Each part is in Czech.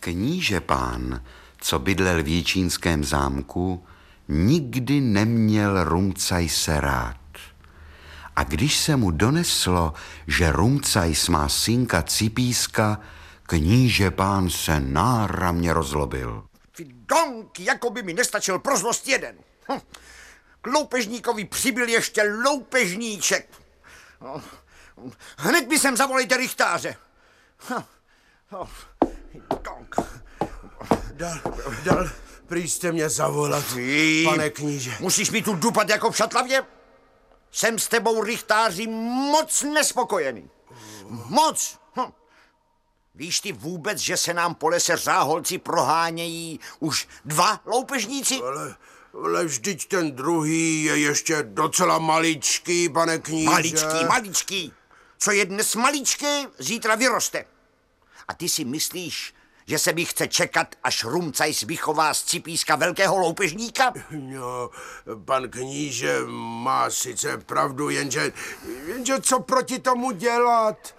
Kníže pán, co bydlel v Jičínském zámku, nikdy neměl Rumcajse rád. A když se mu doneslo, že Rumcajs má synka Cipíska, kníže pán se náramně rozlobil. Fidonky, jako by mi nestačil pro zlost jeden. K loupežníkovi přibyl ještě loupežníček. Hned by sem zavolejte rychtáře. Dal, prý jste mě zavolat, pane kníže. Musíš mi tu dupat jako v šatlavě? Jsem s tebou, rychtáři, moc nespokojený. Moc. Víš ty vůbec, že se nám po lese Řáholci prohánějí už 2 loupežníci? Ale vždyť ten druhý je ještě docela maličký, pane kníže. Maličký. Co je dnes maličké, zítra vyroste. A ty si myslíš, že se mi chce čekat, až Rumcajs vychová z Cipíska velkého loupežníka? No, pan kníže má sice pravdu, jenže co proti tomu dělat?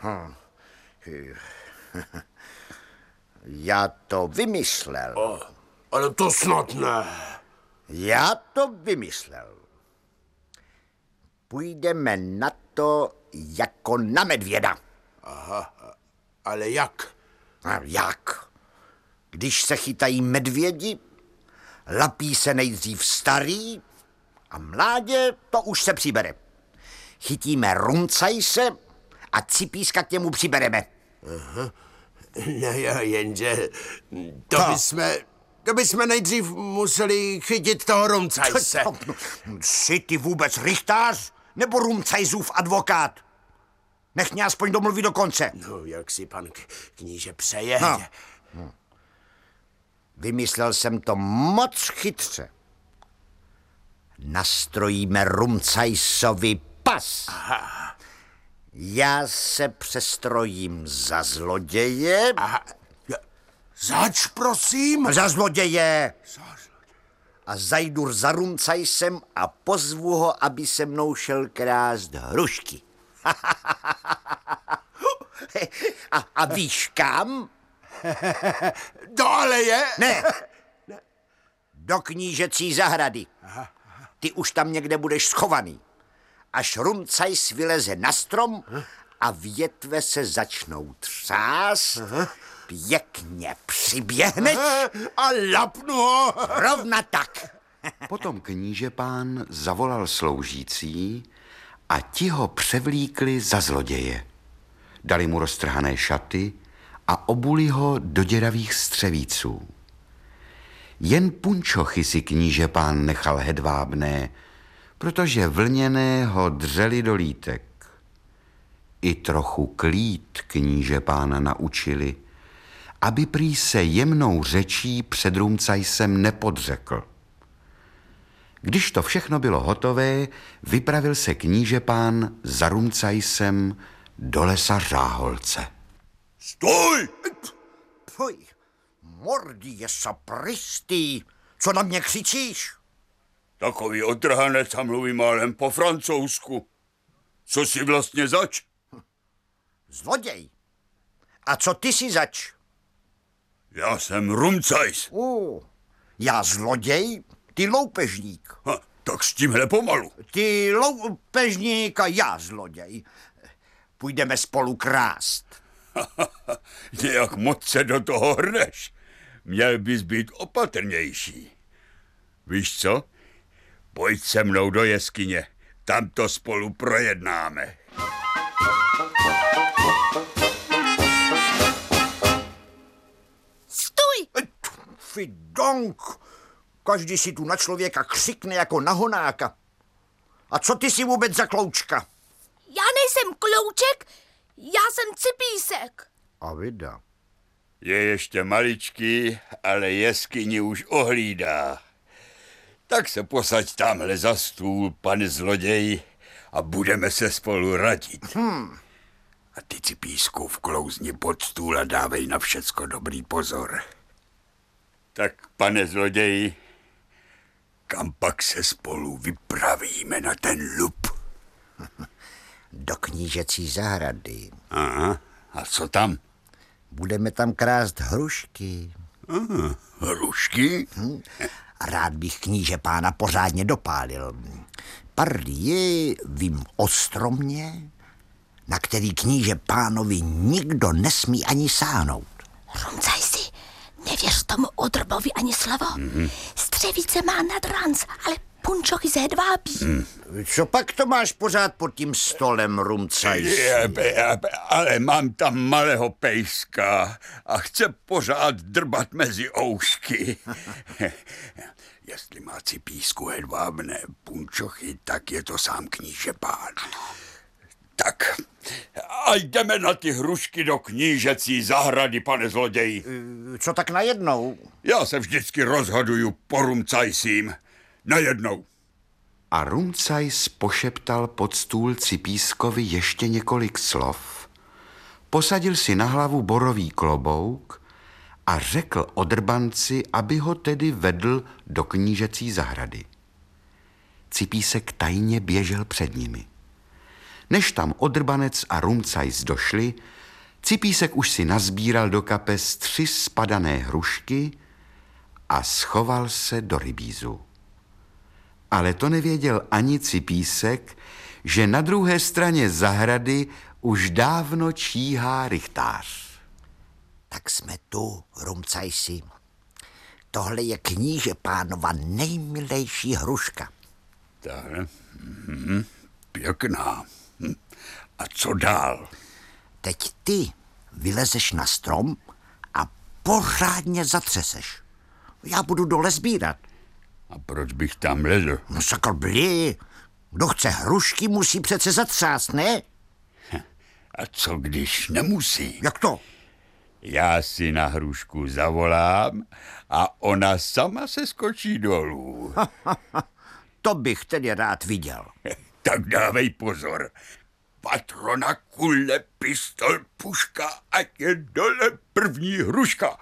Já to vymyslel. Ale to snad ne. Já to vymyslel. Půjdeme na to jako na medvěda. Aha, ale jak? Jak? Když se chytají medvědi, lapí se nejdřív starý a mládě to už se přibere. Chytíme Rumcajse a Cipíska k němu přibereme. Aha. No jo, jenže to bychom nejdřív museli chytit toho Rumcajse. Jsi ty vůbec rychtář nebo Rumcajsův advokát? Nech mě aspoň domluvit do konce. No, jak si pan kníže přeje. No. Vymyslel jsem to moc chytře. Nastrojíme Rumcajsovi pas. Aha. Já se přestrojím za zloděje. Aha. Zač, prosím? Za zloděje. A zajdu za Rumcajsem a pozvu ho, aby se mnou šel krást hrušky. A víš kam? Do aleje? Ne. Do knížecí zahrady. Ty už tam někde budeš schovaný. Až Rumcajs vyleze na strom a větve se začnou třást, pěkně přiběhneš a lapnu ho. Rovna tak. Potom kníže pán zavolal sloužící a ti ho převlíkli za zloděje. Dali mu roztrhané šaty a obuli ho do děravých střevíců. Jen punčochy si kníže pán nechal hedvábné, protože vlněné ho dřeli do lítek. I trochu klít kníže pána naučili, aby prý se jemnou řečí před Rumcajsem nepodřekl. Když to všechno bylo hotové, vypravil se kníže pán za Rumcajsem do lesa Řáholce. Stoj! Fuj, mordy je sapristý. Co na mě křičíš? Takový otrhanec a mluví málem po francouzsku. Co jsi vlastně zač? Zloděj. A co ty si zač? Já jsem Rumcajs. Já zloděj, ty loupežník. Tak s tímhle pomalu. Ty loupežník a já zloděj. Půjdeme spolu krást. Nějak moc se do toho hrneš. Měl bys být opatrnější. Víš co? Pojď se mnou do jeskyně. Tam to spolu projednáme. Stůj! Fidonk! Každý si tu na člověka křikne jako na honáka. A co ty si vůbec za kloučka? Já nejsem klouček, já jsem Cipísek. A vida. Je ještě maličký, ale jeskyni už ohlídá. Tak se posaď tamhle za stůl, pane zloděj, a budeme se spolu radit. A ty, Cipísku, vklouzni pod stůl a dávej na všecko dobrý pozor. Tak, pane zloději, kam pak se spolu vypravíme na ten lup? Do knížecí zahrady. Aha, a co tam? Budeme tam krást hrušky. Hrušky? A rád bych kníže pána pořádně dopálil. Pardie vím o stromě, na který kníže pánovi nikdo nesmí ani sáhnout. Rumcaj si, nevěř tomu odrbovi ani slovo. Střevice má nad ranc, ale punčochy se hedvábí. Co pak to máš pořád pod tím stolem, Rumcajsi? Ale mám tam malého pejska a chce pořád drbat mezi oušky. Jestli má Cipísku hedvábné punčochy, tak je to sám kníže pán. Tak, a jdeme na ty hrušky do knížecí zahrady, pane zloději. Co tak najednou? Já se vždycky rozhoduju po Rumcajsím. Najednou. A Rumcajs pošeptal pod stůl Cipískovi ještě několik slov, posadil si na hlavu borový klobouk a řekl odrbanci, aby ho tedy vedl do knížecí zahrady. Cipísek tajně běžel před nimi. Než tam odrbanec a Rumcajs došli, Cipísek už si nazbíral do kapes 3 spadané hrušky a schoval se do rybízu. Ale to nevěděl ani Cipísek, že na druhé straně zahrady už dávno číhá rychtář. Tak jsme tu, Rumcajsi. Tohle je kníže pánova nejmilejší hruška. Tak, pěkná. A co dál? Teď ty vylezeš na strom a pořádně zatřeseš. Já budu dole sbírat. A proč bych tam lezl? No sakr blí. Kdo chce hrušky, musí přece zatřást, ne? A co když nemusí? Jak to? Já si na hrušku zavolám a ona sama se skočí dolů. To bych tedy rád viděl. Tak dávej pozor. Patrona, kule, pistol, puška, ať je dole první hruška.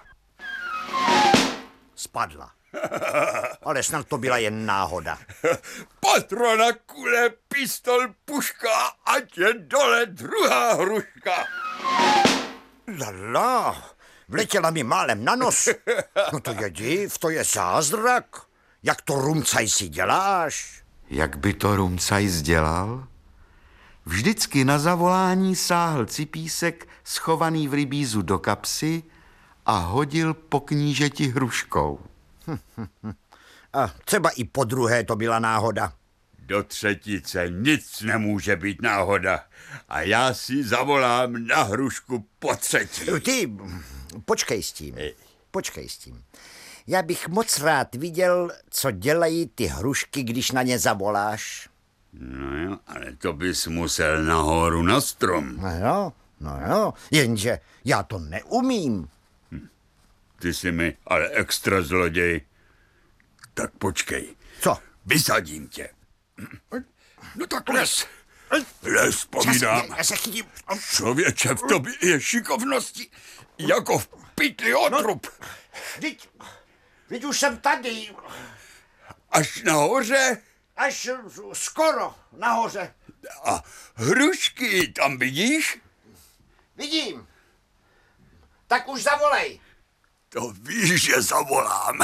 Spadla. Ale snad to byla jen náhoda. Patrona, kule, pistol, puška, ať je dole druhá hruška. Lala, vletěla mi málem na nos. No to je div, to je zázrak. Jak to, Rumcajsi, děláš? Jak by to Rumcajs dělal? Vždycky na zavolání sáhl Cipísek schovaný v rybízu do kapsy a hodil po knížeti hruškou. A třeba i po druhé to byla náhoda. Do třetice nic nemůže být náhoda. A já si zavolám na hrušku po třetí. Ty, počkej s tím. Já bych moc rád viděl, co dělají ty hrušky, když na ně zavoláš. No jo, ale to bys musel nahoru na strom. No jo, jenže já to neumím. Ty jsi mi ale extra zloděj. Tak počkej. Co? Vysadím tě. No tak les. Les, povídám. Já se chytím. Člověče, v tobě je šikovnosti jako v pytli otrub. Vždyť už jsem tady. Až nahoře? Až skoro nahoře. A hrušky tam vidíš? Vidím. Tak už zavolej. To víš, že zavolám.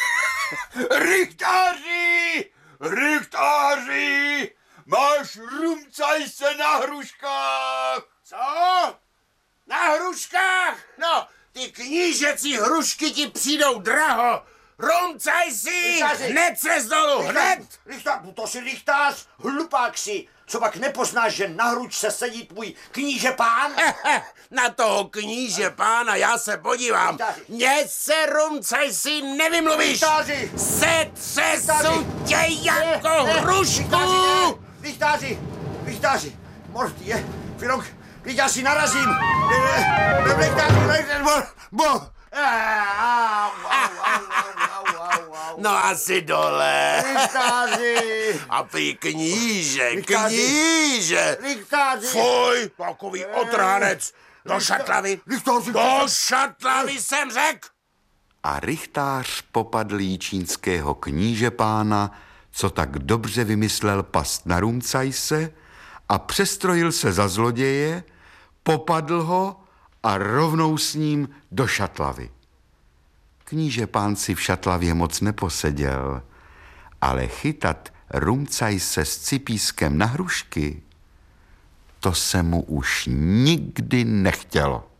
Rychtáři! Rychtáři! Máš Rumcajse na hruškách! Co? Na hruškách? No, ty knížecí hrušky ti přijdou draho. Rumcajsi! Hned se dolů, hned! To si rychtář, hlupák si. Co pak nepoznáš, že na hručce sedí tvůj kníže pán? Na toho kníže pána já se podívám. Mně se, Rumcajsi, nevymluvíš. Setřesu tě jako hrušku. Rychtáři, možný je, Filok, teď já si narazím. No asi dole. Rychtáři. A ty kníže. Fuj, takový otrhanec. Do šatlavy. Do šatlavy jsem řekl. A rychtář popadl jíčínského kníže pána, co tak dobře vymyslel past na Rumcajse, a přestrojil se za zloděje, popadl ho a rovnou s ním do šatlavy. Kníže pán si v šatlavě moc neposeděl, ale chytat Rumcajse s Cipískem na hrušky, to se mu už nikdy nechtělo.